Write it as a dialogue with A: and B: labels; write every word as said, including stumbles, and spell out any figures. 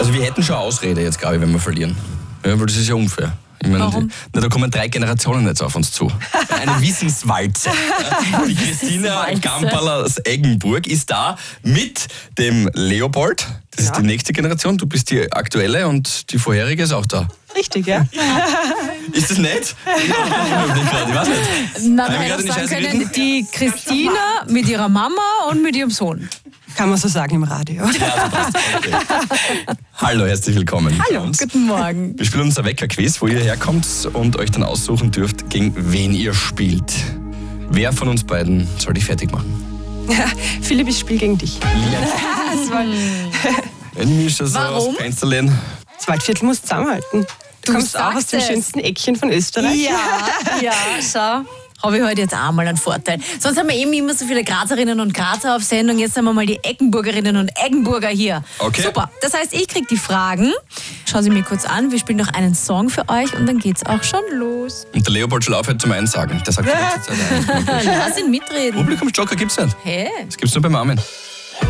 A: Also wir hätten schon Ausrede jetzt, glaube ich, wenn wir verlieren. Ja, weil das ist ja unfair. Ich meine,
B: Warum?
A: die, na, da kommen drei Generationen jetzt auf uns zu. Eine Wissenswalze. Die Christina Gamperl aus Eggenburg ist da mit dem Leopold. Das
C: Ja.
A: ist die nächste Generation. Du bist die aktuelle und die vorherige ist auch da.
C: Richtig, ja?
A: Ist das nett? Ich weiß nicht.
B: Na,
A: Haben wir
B: man
A: gerade
B: hätte
A: in die
B: sagen
A: Scheiße
B: können,
A: geritten?
B: die Christina mit ihrer Mama und mit ihrem Sohn.
C: Kann man so sagen im Radio.
A: Ja, also passt. Okay. Hallo, herzlich willkommen. bei
B: Hallo,
A: uns.
B: guten Morgen.
A: Wir spielen unser Wecker-Quiz, wo ihr herkommt und euch dann aussuchen dürft, gegen wen ihr spielt. Wer von uns beiden soll dich fertig machen?
C: Philipp, ich spiele gegen dich.
A: Wenn mir schon so
B: Warum?
A: aus Fensterlehnen.
C: Das Waldviertel muss zusammenhalten. Du,
B: Du
C: kommst auch aus
B: sagst
C: dem
B: es.
C: schönsten Eckchen von Österreich.
B: Ja, ja, schau. Habe ich heute jetzt auch mal einen Vorteil. Sonst haben wir eben immer so viele Grazerinnen und Grazer auf Sendung. Jetzt haben wir mal die Eggenburgerinnen und Eggenburger hier.
A: Okay.
B: Super. Das heißt, ich kriege die Fragen. Schau sie mir kurz an. Wir spielen noch einen Song für euch und dann geht's auch schon los.
A: Und der Leopold soll aufhören zum Einsagen. Der sagt die ganze Zeit ein.
B: Lass ihn mitreden.
A: Publikumsjoker gibt's nicht.
B: Hey.
A: Das gibt's nur beim Armin.